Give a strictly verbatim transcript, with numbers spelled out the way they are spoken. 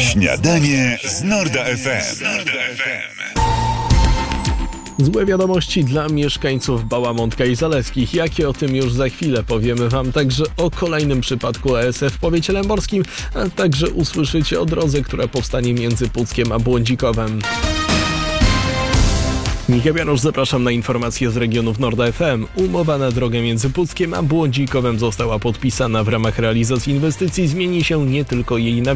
Śniadanie z Norda F M. Złe wiadomości dla mieszkańców Bałamątka i Zalewskich. Jakie, o tym już za chwilę powiemy wam. Także o kolejnym przypadku A S F w powiecie lęborskim, a także usłyszycie o drodze, która powstanie między Puckiem a Błądzikowem. Michał Jarosz, zapraszam na informacje z regionów Norda F M. Umowa na drogę między Puckiem a Błądzikowem została podpisana. W ramach realizacji inwestycji zmieni się nie tylko jej nawierzchnia,